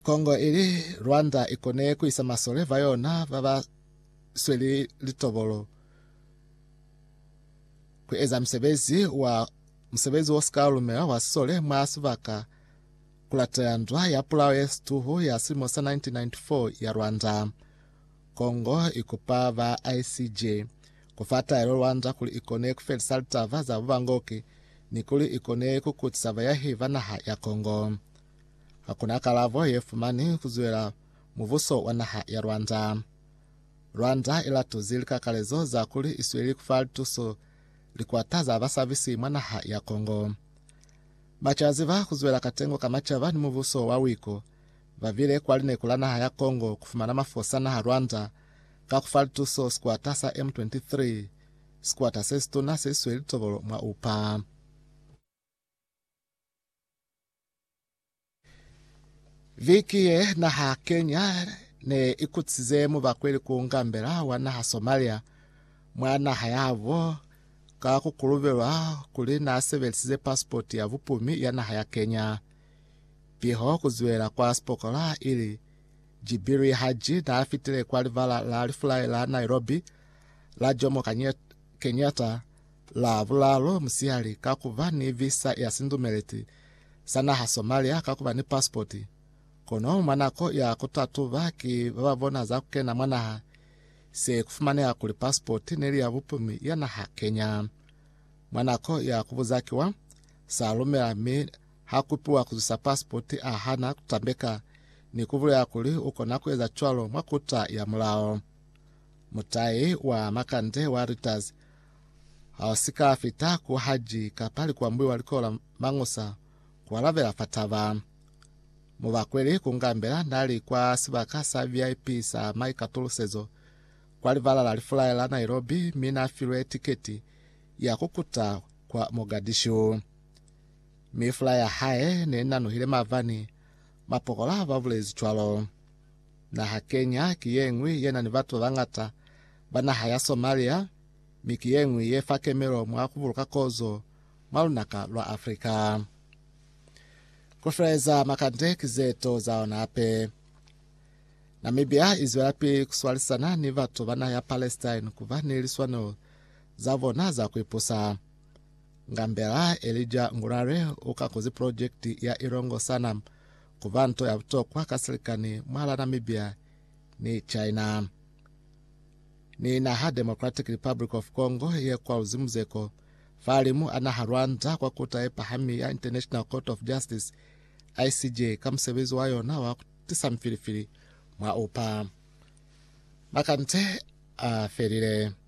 Kongo ili Rwanda ikone kuisa masole vayona vava sweli litobolo kueza msebezi Oscar Lumea wa sole mwasuvaka kulatayandwa ya pulao yestuhu ya silimosa 1994 ya Rwanda. Kongo ikupa va ICJ kufata ero Rwanda kuli ikone kufelisaltava za vuvangoki ni kuli ikone kukutisava ya hiva naha ya Kongo. Hakuna kalavo yefumani kuzuela muvuso wa naha ya Rwanda. Rwanda ila tuzilika kalezo za kuli isweli kufalituso likwataza abasavisi mwanaha ya Kongo. Machaziva kuzuela katengo kamachava ni muvuso wa wiko vavile kwaline kulanaha ya Kongo kufumana mafosa naha Rwanda kakufalituso skwatasa M23 skwatasa situna sisweli tobolo mwa upa. Vikie naha Kenya ne ikutsize mubakweli kuungambela wanaha Somalia mwana hayavo kakukuluvelwa kuli nasebelisize passport ya vupumi ya naha ya Kenya. Piho kuzuela kwa spokola ili Jibiri Haji na afitile kwa livala la alifulai la Nairobi la Jomo Kenyatta la vulalo msiali kakuva ni visa ya sindumeleti sanaha Somalia kakuva ni passporti. Kono manako ya kutatuva ki vavavona za kukena mwanaha se kufumane ya kuli passporti neli ya vupumi ya naha Kenya. Manako ya kuvuzakiwa salumela mi hakupiwa kuzisa passporti ahana kutambeka ni kuvule ya kuli ukonako eza chwalo mwakuta ya mulao. Mutai wa makande wa Reuters hawasika afita kuhaji kapali kwa mbui walikola mangusa kwa lavela fatava. Mubakweli kungambela nali kwa sibaka sa VIP sa Maika Tulusezo kwa livala la lifulai la Nairobi mina filwe tiketi ya kukuta kwa Mogadishu. Mifula ya hae nena nuhile mavani mapokola vavule zichwalo. Na hakenya kiyengwi yena ni vatu vangata bana haya Somalia mikiyengwi ye fakemelo mwakuvuluka kozo malunaka lwa Afrika. Kufreza makande kizeto zaona ape. Namibia izwelapi kuswalisana ni vatu bana ya Palestine kuva niliswano zavona za kuipusa. Ngambela Elijah Ngurare ukakozi project ya Irongo Sanam kuvanto ya utokwa kasilikani mwala Namibia ni China. Ni naha Democratic Republic of Congo ye kwa uzimuzeko falimu anaha Rwanda kwa kutaepa hami ya International Court of Justice ICJ kamsebezu wayo na wakutisa mfilifili mwa upa. Makante ferire.